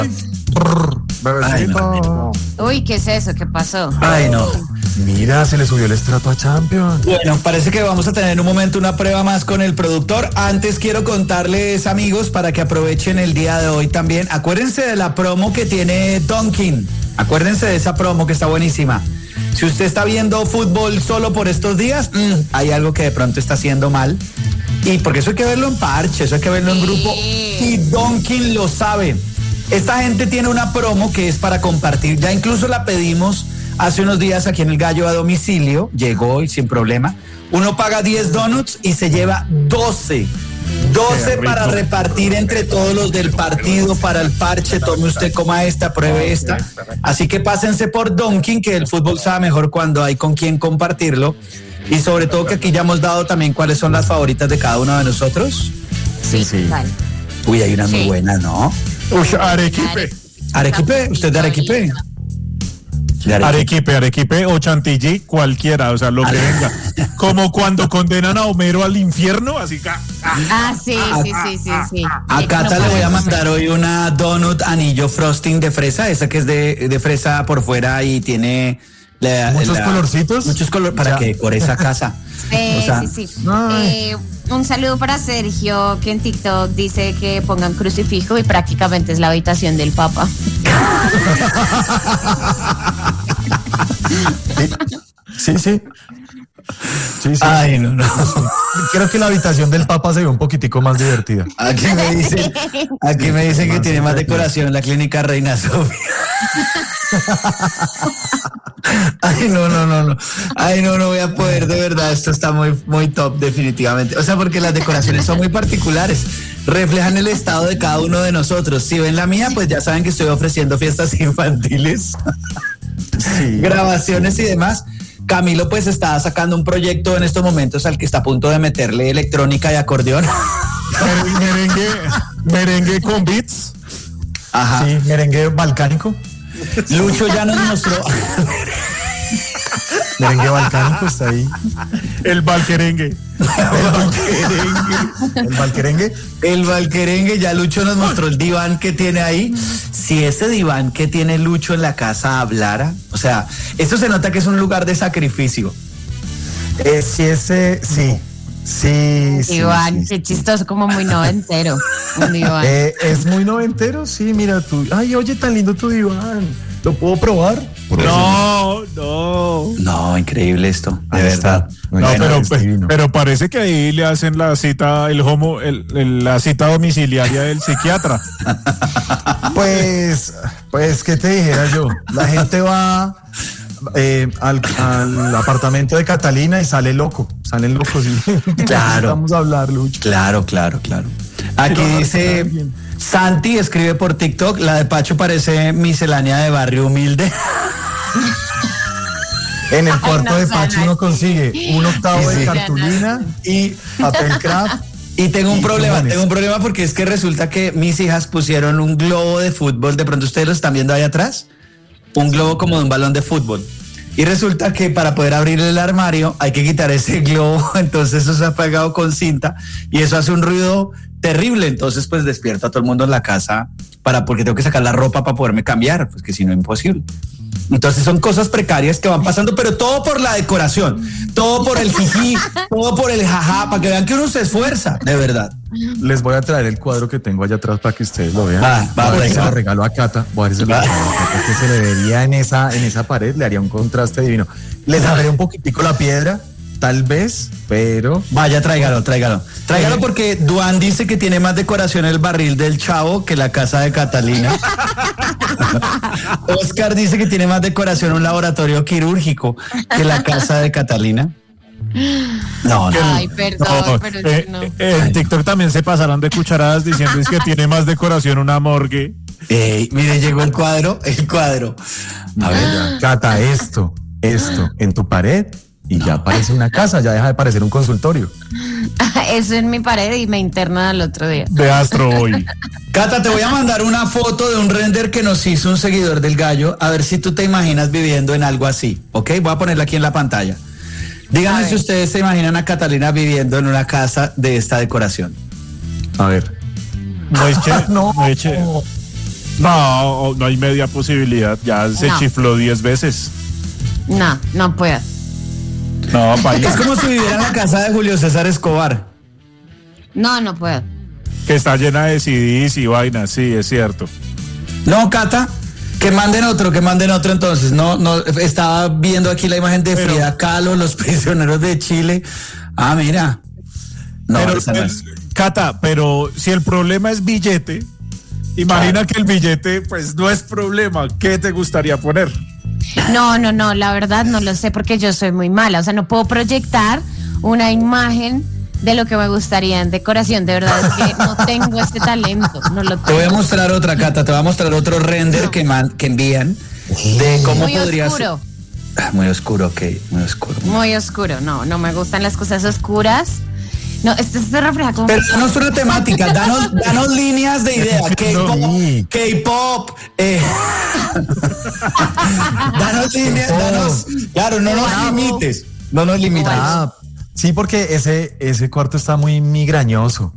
Bebecito. Uy, ¿qué es eso? ¿Qué pasó? Ay, no. Mira, se le subió el estrato a Champions. Bueno, parece que vamos a tener en un momento una prueba más con el productor. Antes quiero contarles, amigos, para que aprovechen el día de hoy también. Acuérdense de la promo que tiene Dunkin'. Acuérdense de esa promo que está buenísima. Si usted está viendo fútbol solo por estos días, hay algo que de pronto está haciendo mal. Y porque eso hay que verlo en parche, eso hay que verlo en grupo. Y Dunkin' lo sabe. Esta gente tiene una promo que es para compartir. Ya incluso la pedimos hace unos días aquí en El Gallo a domicilio. Llegó y sin problema. Uno paga 10 donuts y se lleva 12 para repartir entre todos los del partido, para el parche. Tome usted, coma esta, pruebe esta. Así que pásense por Dunkin', que el fútbol sabe mejor cuando hay con quien compartirlo. Y sobre todo que aquí ya hemos dado también cuáles son las favoritas de cada uno de nosotros. Sí. Vale. Uy, hay una muy buena, ¿no? Uy, Arequipe. ¿Arequipe? ¿Usted de Arequipe? Arequipe o Chantilly, cualquiera, o sea, lo que venga. Como cuando condenan a Homero al infierno, así que... Sí. A Cata le voy a mandar hoy una donut anillo frosting de fresa, esa que es de fresa por fuera y tiene... muchos colorcitos. Muchos colores para que decore esa casa. Sí. Un saludo para Sergio, que en TikTok dice que pongan crucifijo y prácticamente es la habitación del Papa. Sí. Ay, no. Creo que la habitación del Papa se ve un poquitico más divertida. Aquí me dicen que tiene más decoración la clínica Reina Sofía. Ay, no. Ay, no voy a poder, de verdad, esto está muy top, definitivamente. O sea, porque las decoraciones son muy particulares, reflejan el estado de cada uno de nosotros. Si ven la mía, pues ya saben que estoy ofreciendo fiestas infantiles, grabaciones y demás. Camilo pues está sacando un proyecto en estos momentos al que está a punto de meterle electrónica y acordeón. Merengue con beats. Ajá. Sí, merengue balcánico. Lucho ya nos mostró. Merengue balcánico está ahí. El valquerengue. El valquerengue, ya Lucho nos mostró el diván que tiene ahí. Si ese diván que tiene Lucho en la casa hablara, o sea, esto se nota que es un lugar de sacrificio. Sí. Diván, qué chistoso, como muy noventero. Un diván. Es muy noventero, sí, mira tú. Ay, oye, tan lindo tu diván. ¿Lo puedo probar? No, increíble esto, de verdad. Pero parece que ahí le hacen la cita, la cita domiciliaria del psiquiatra. Pues, ¿qué te dijera yo? La gente va al apartamento de Catalina y salen locos. ¿Sí? Claro. Vamos a hablar, Lucho. Claro. Aquí dice... Santi escribe por TikTok, la de Pacho parece miscelánea de barrio humilde. En el cuarto de Pacho uno consigue un octavo de cartulina y papel craft. Y tengo un problema porque es que resulta que mis hijas pusieron un globo de fútbol, de pronto ustedes lo están viendo ahí atrás, un globo como de un balón de fútbol. Y resulta que para poder abrir el armario hay que quitar ese globo, entonces eso se ha pegado con cinta y eso hace un ruido terrible, entonces pues despierta a todo el mundo en la casa porque tengo que sacar la ropa para poderme cambiar, pues que si no, imposible. Entonces son cosas precarias que van pasando, pero todo por la decoración, todo por el jiji, todo por el jajá, para que vean que uno se esfuerza, de verdad. Les voy a traer el cuadro que tengo allá atrás para que ustedes lo vean. Se lo regalo a Cata. Voy a ver si que se le vería en esa pared, le haría un contraste divino. Les daría un poquitico la piedra, tal vez, pero... Vaya, tráigalo porque Duan dice que tiene más decoración el barril del Chavo que la casa de Catalina. Oscar dice que tiene más decoración un laboratorio quirúrgico que la casa de Catalina. No. Ay, perdón, pero no. En TikTok también se pasaron de cucharadas diciendo es que tiene más decoración una morgue. Mire, llegó el cuadro. A ver, Cata, esto en tu pared y ya parece una casa, ya deja de parecer un consultorio. Eso en mi pared y me internan al otro día. De Astro hoy. Cata, te voy a mandar una foto de un render que nos hizo un seguidor del Gallo, a ver si tú te imaginas viviendo en algo así, ¿ok? Voy a ponerla aquí en la pantalla. Díganme si ustedes se imaginan a Catalina viviendo en una casa de esta decoración. A ver. No, no hay media posibilidad. Ya se chifló 10 veces. No puedo. No, vaya. Es como si viviera en la casa de Julio César Escobar. No puedo. Que está llena de CDs y vainas, sí, es cierto. No, Cata, que manden otro entonces. No, estaba viendo aquí la imagen de Frida Kahlo, los prisioneros de Chile. Ah, mira. No, pero, esa no es. Cata, pero si el problema es billete, imagina que el billete pues no es problema. ¿Qué te gustaría poner? No, la verdad no lo sé porque yo soy muy mala, o sea, no puedo proyectar una imagen de lo que me gustaría en decoración, de verdad es que no tengo este talento, no lo tengo. Te voy a mostrar otra, Cata, te voy a mostrar otro render que envían de cómo muy podría oscuro. ser. Muy oscuro, ok, muy oscuro. Muy oscuro, no me gustan las cosas oscuras. No, esto se refleja como... Pero danos una temática, danos líneas de idea. K-pop, danos líneas, claro, no nos limites. No nos limites. Sí, porque ese cuarto está muy migrañoso.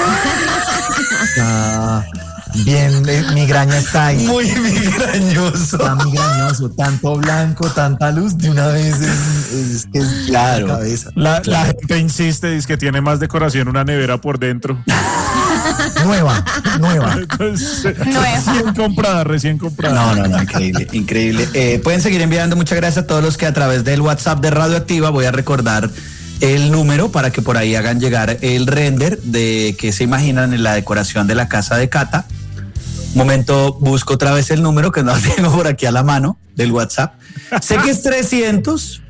Bien, migraña está ahí. Muy migrañoso. Está migrañoso, tanto blanco, tanta luz, de una vez es que es claro. la cabeza. La gente insiste, dice que tiene más decoración una nevera por dentro. Nueva. Entonces, recién comprada. No, increíble. Pueden seguir enviando, muchas gracias a todos los que a través del WhatsApp de Radioactiva, voy a recordar el número para que por ahí hagan llegar el render de que se imaginan en la decoración de la casa de Cata. Un momento, busco otra vez el número que no tengo por aquí a la mano del WhatsApp. Sé que es 300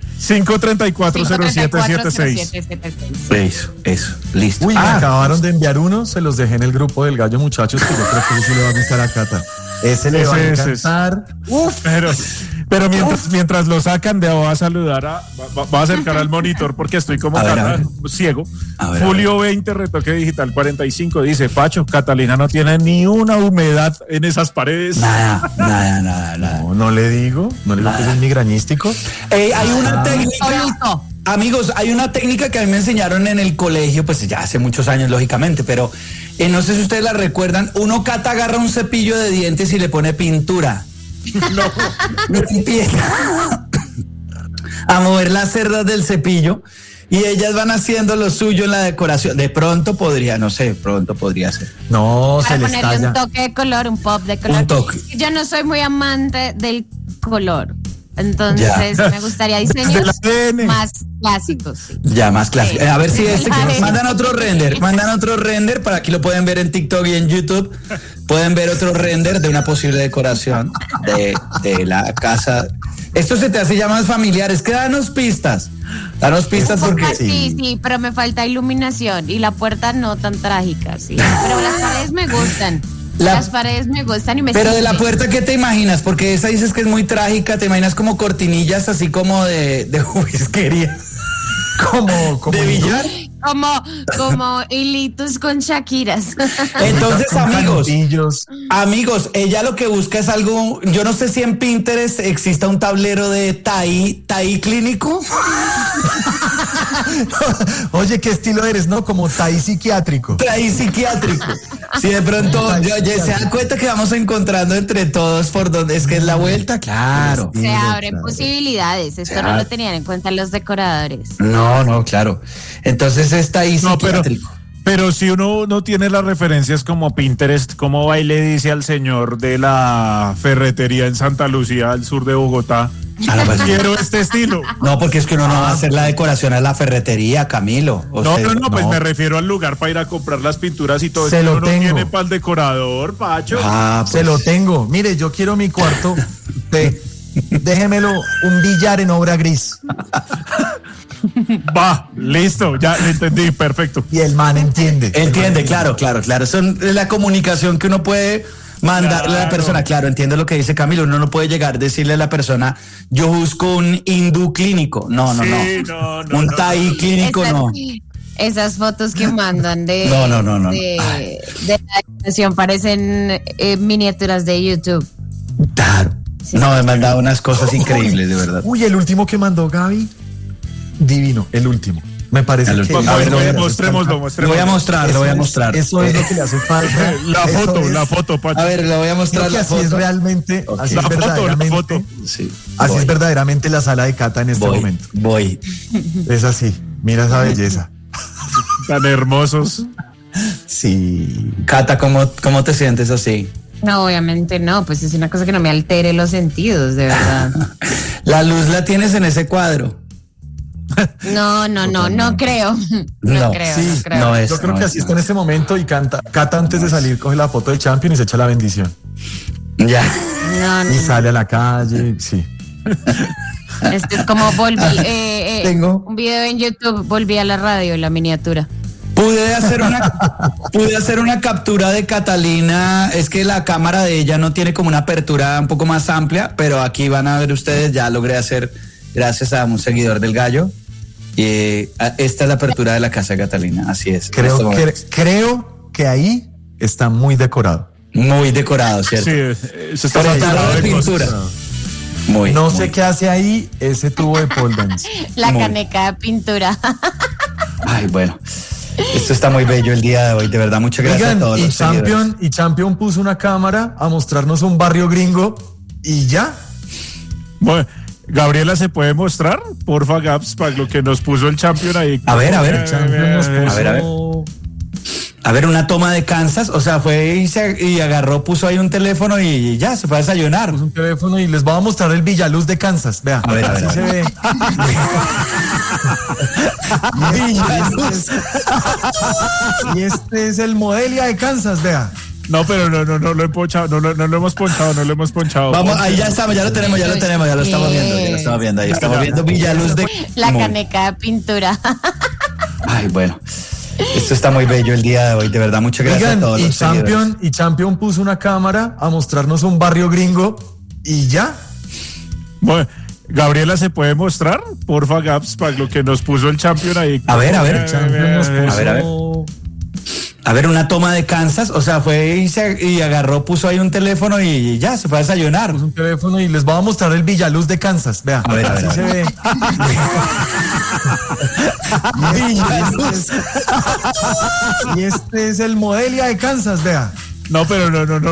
534-0776. Eso, listo. Uy, me acabaron de enviar uno, se los dejé en el grupo del Gallo, muchachos, que yo creo que sí le va a gustar a Cata. Ese le va a encantar. Pero mientras lo sacan, voy a saludar va a acercar al monitor porque estoy como ciego. Julio 20, retoque digital 45, dice: Pacho, Catalina no tiene ni una humedad en esas paredes. Nada. No le digo que es migrañístico. Hay una técnica. Amigos, hay una técnica que a mí me enseñaron en el colegio, pues ya hace muchos años, lógicamente, pero no sé si ustedes la recuerdan. Cata agarra un cepillo de dientes y le pone pintura. No empieza a mover las cerdas del cepillo y ellas van haciendo lo suyo en la decoración. De pronto podría ser. No, para se les ponerle talla. un toque de color, un pop de color. Un toque. Yo no soy muy amante del color. Entonces me gustaría diseños más clásicos. Sí. Ya, más clásicos. A ver si mandan otro render, para aquí lo pueden ver en TikTok y en YouTube. Pueden ver otro render de una posible decoración de la casa. Esto se te hace ya más familiar, es que danos pistas porque... Sí, pero me falta iluminación y la puerta no tan trágica, sí. Pero las paredes me gustan. Las paredes me gustan y me Pero sirven. de la puerta, ¿qué te imaginas? Porque esa dices que es muy trágica, te imaginas como cortinillas así como de whiskería. Como de billar. Como hilitos con Shakiras. Entonces, amigos, ella lo que busca es algo, yo no sé si en Pinterest exista un tablero de TAI clínico. Oye, ¿qué estilo eres, no? Como TAI psiquiátrico. Si de pronto ya se dan cuenta que vamos encontrando entre todos por donde es que es la vuelta, claro. Se abren posibilidades, esto no lo tenían en cuenta los decoradores. No, claro. Entonces está ahí psiquiátrico. Pero si uno no tiene las referencias como Pinterest, ¿cómo va y le dice al señor de la ferretería en Santa Lucía, al sur de Bogotá, quiero este estilo? No, porque es que uno no va a hacer la decoración a la ferretería, Camilo. Pues me refiero al lugar para ir a comprar las pinturas y todo. Se lo uno tengo. No tiene para el decorador, Pacho. Se lo tengo. Mire, yo quiero mi cuarto. Déjemelo un billar en obra gris. Va, listo, ya lo entendí, perfecto. Y el man entiende. Claro. Son la comunicación que uno puede mandarle a la persona. Claro, entiendo lo que dice Camilo. Uno no puede llegar a decirle a la persona: yo busco un hindú clínico. No. Un TAI clínico, no. Esas fotos que mandan de la decoración parecen miniaturas de YouTube. Claro. No, me mandado unas cosas increíbles, de verdad. Uy, el último que mandó Gaby, divino, el último. Me parece que... A ver, mostrémoslo. Lo voy a mostrar. Eso es lo que le hace falta. La foto, Pacho. A ver, lo voy a mostrar. Creo que así es realmente, así es verdaderamente, la foto. Sí, así es verdaderamente la sala de Cata en este momento. Voy. Es así, mira esa belleza. Tan hermosos. Sí. Cata, ¿cómo te sientes así? No, obviamente no, pues es una cosa que no me altere los sentidos, de verdad. La luz la tienes en ese cuadro. No creo. No creo. No es, Yo creo no que es, así no está en este momento y Cata antes de salir coge la foto del champion y se echa la bendición. Ya. No. Y sale a la calle, sí. Este es como volví, Tengo un video en YouTube, volví a la radio, la miniatura. Pude hacer una captura de Catalina. Es que la cámara de ella no tiene como una apertura un poco más amplia, pero aquí van a ver ustedes, ya logré hacer, gracias a un seguidor del Gallo. Esta es la apertura de la casa de Catalina, así es. Creo que ahí está muy decorado. Muy decorado, ¿cierto? Sí, se está saturado de pintura. No sé qué hace ahí ese tubo de pole dance. La caneca de pintura. Ay, bueno. Esto está muy bello el día de hoy, de verdad, muchas gracias a todos los seguidores. Y Champion puso una cámara a mostrarnos un barrio gringo y ya. Bueno, Gabriela, ¿se puede mostrar? Porfa, Gaps, para lo que nos puso el Champion ahí. A ver. Champion nos puso... A ver, una toma de Kansas, o sea, fue y agarró, puso ahí un teléfono y ya, se fue a desayunar. Puso un teléfono y les voy a mostrar el Villaluz de Kansas, vea. A ver. Así se ve. Villaluz. Y este es el Modelia de Kansas, vea. No, pero no lo he ponchado, no lo hemos ponchado. Vamos, ahí ya estamos, ya lo tenemos, ya lo estamos viendo, ahí estamos viendo Villaluz de... La caneca de pintura. Ay, bueno. Esto está muy bello el día de hoy, de verdad, muchas gracias a todos los seguidores. Y Champion puso una cámara a mostrarnos un barrio gringo y ya. Bueno, Gabriela, ¿se puede mostrar? Porfa, Gaps, para lo que nos puso el Champion ahí. A ver. Champion nos puso... A ver, una toma de Kansas, o sea, fue y agarró, puso ahí un teléfono y ya, se fue a desayunar. Puso un teléfono y les voy a mostrar el Villaluz de Kansas, vea. A ver. Así se ve. Villaluz. Y este es el Modelia de Kansas, vea. No, pero no